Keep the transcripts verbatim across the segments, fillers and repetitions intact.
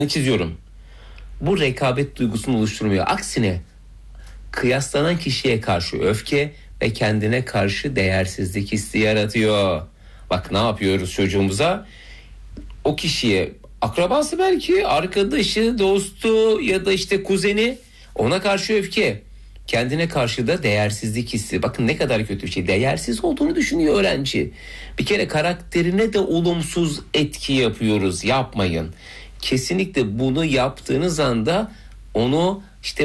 çiziyorum. Bu rekabet duygusunu oluşturmuyor. Aksine kıyaslanan kişiye karşı öfke ve kendine karşı değersizlik hissi yaratıyor. Bak ne yapıyoruz çocuğumuza? O kişiye, akrabası belki, arkadaşı, dostu ya da işte kuzeni, ona karşı öfke. Kendine karşı da değersizlik hissi. Bakın ne kadar kötü bir şey. Değersiz olduğunu düşünüyor öğrenci. Bir kere karakterine de olumsuz etki yapıyoruz. Yapmayın. Kesinlikle bunu yaptığınız anda onu işte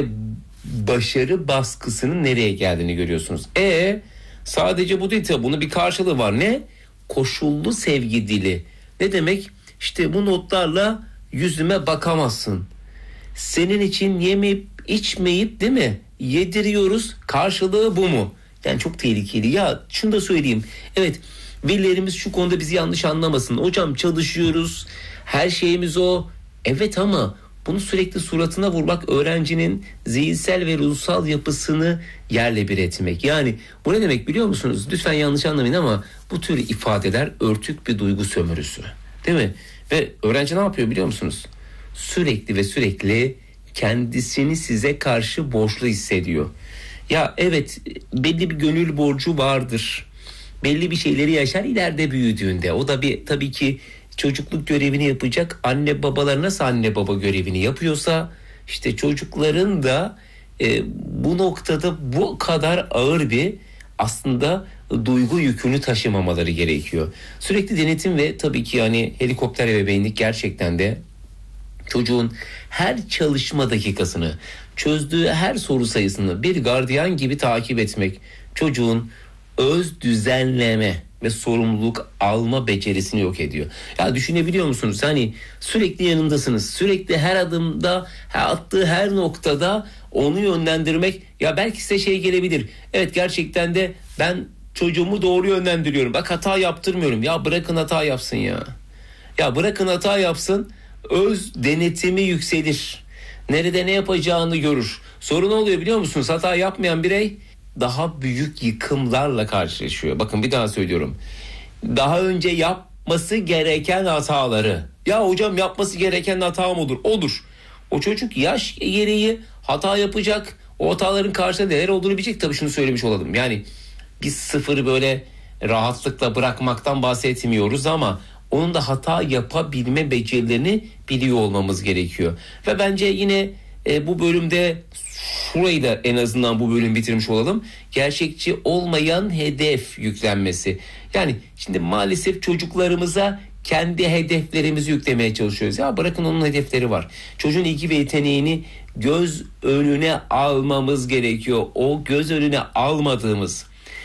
başarı baskısının nereye geldiğini görüyorsunuz. E sadece bu değil tabii, bunun bir karşılığı var. Ne? Koşullu sevgi dili. Ne demek? İşte bu notlarla yüzüme bakamazsın. Senin için yemeyip içmeyip değil mi? Yediriyoruz. Karşılığı bu mu? Yani çok tehlikeli. Ya şunu da söyleyeyim. Evet, velilerimiz şu konuda bizi yanlış anlamasın. Hocam çalışıyoruz. Her şeyimiz o. Evet ama bunu sürekli suratına vurmak öğrencinin zihinsel ve ruhsal yapısını yerle bir etmek. Yani bu ne demek biliyor musunuz? Lütfen yanlış anlamayın ama bu tür ifadeler örtük bir duygu sömürüsü. Değil mi? Ve öğrenci ne yapıyor biliyor musunuz? Sürekli ve sürekli kendisini size karşı borçlu hissediyor. Ya evet, belli bir gönül borcu vardır. Belli bir şeyleri yaşar ileride büyüdüğünde. O da bir tabii ki çocukluk görevini yapacak. Anne babalar nasıl anne baba görevini yapıyorsa işte çocukların da e, bu noktada bu kadar ağır bir aslında duygu yükünü taşımamaları gerekiyor. Sürekli denetim ve tabii ki hani helikopter ebeveynlik gerçekten de çocuğun her çalışma dakikasını, çözdüğü her soru sayısını bir gardiyan gibi takip etmek, çocuğun öz düzenleme ve sorumluluk alma becerisini yok ediyor. Ya düşünebiliyor musunuz? Hani sürekli yanındasınız. Sürekli her adımda, attığı her noktada onu yönlendirmek. Ya belki size şey gelebilir. Evet, gerçekten de ben çocuğumu doğru yönlendiriyorum. Bak hata yaptırmıyorum. Ya bırakın hata yapsın ya. Ya bırakın hata yapsın. Öz denetimi yükselir. Nerede ne yapacağını görür. Sorun oluyor biliyor musunuz? Hata yapmayan birey daha büyük yıkımlarla karşılaşıyor. Bakın bir daha söylüyorum. Daha önce yapması gereken hataları. Ya hocam yapması gereken hata mı olur? Olur. O çocuk yaş gereği hata yapacak. O hataların karşısında neler olduğunu bilecek. Tabii şunu söylemiş olalım. Yani biz sıfırı böyle rahatlıkla bırakmaktan bahsetmiyoruz ama onun da hata yapabilme becerilerini biliyor olmamız gerekiyor. Ve bence yine e, bu bölümde şurayı da en azından bu bölüm bitirmiş olalım. Gerçekçi olmayan hedef yüklenmesi. Yani şimdi maalesef çocuklarımıza kendi hedeflerimizi yüklemeye çalışıyoruz. Ya bırakın, onun hedefleri var. Çocuğun ilgi ve yeteneğini göz önüne almamız gerekiyor. O göz önüne almadığımız,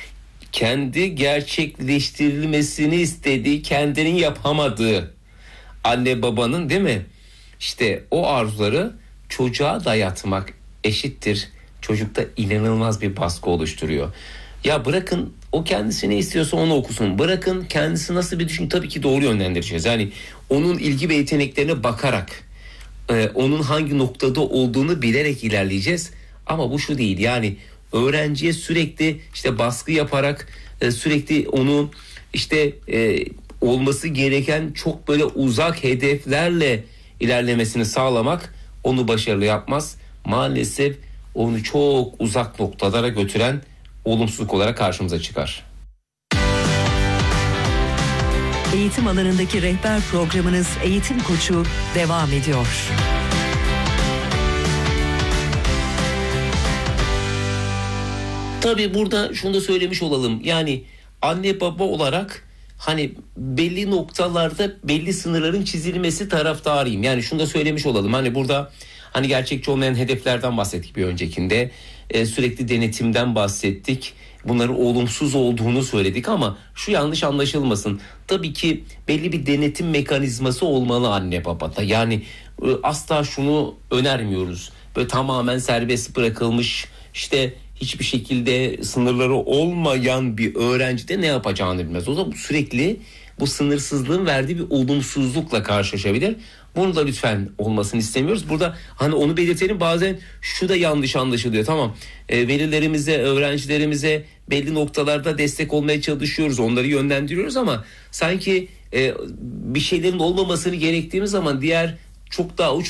kendi gerçekleştirilmesini istediği, kendinin yapamadığı anne babanın değil mi? İşte o arzuları çocuğa dayatmak eşittir çocukta inanılmaz bir baskı oluşturuyor. Ya bırakın o kendisi ne istiyorsa onu okusun. Bırakın kendisi nasıl bir düşün, tabii ki doğru yönlendireceğiz. Yani onun ilgi ve yeteneklerine bakarak, e, onun hangi noktada olduğunu bilerek ilerleyeceğiz. Ama bu şu değil, yani öğrenciye sürekli işte baskı yaparak e, sürekli onu işte e, olması gereken çok böyle uzak hedeflerle ilerlemesini sağlamak onu başarılı yapmaz. Maalesef onu çok uzak noktalara götüren olumsuzluk olarak karşımıza çıkar. Eğitim alanındaki rehber programınız Eğitim Koçu devam ediyor. Tabii burada şunu da söylemiş olalım. Yani anne baba olarak hani belli noktalarda belli sınırların çizilmesi taraftarıyım. Yani şunu da söylemiş olalım. Hani burada hani gerçekçi olmayan hedeflerden bahsettik bir öncekinde. Ee, sürekli denetimden bahsettik. Bunların olumsuz olduğunu söyledik ama şu yanlış anlaşılmasın. Tabii ki belli bir denetim mekanizması olmalı anne babada. Yani e, asla şunu önermiyoruz. Böyle tamamen serbest bırakılmış, işte hiçbir şekilde sınırları olmayan bir öğrenci de ne yapacağını bilmez. O da sürekli bu sınırsızlığın verdiği bir olumsuzlukla karşılaşabilir. Bunu da lütfen olmasını istemiyoruz. Burada hani onu belirtelim, bazen şu da yanlış anlaşılıyor. Tamam, e, velilerimize, öğrencilerimize belli noktalarda destek olmaya çalışıyoruz. Onları yönlendiriyoruz ama sanki e, bir şeylerin olmamasını gerektiğimiz zaman diğer çok daha uç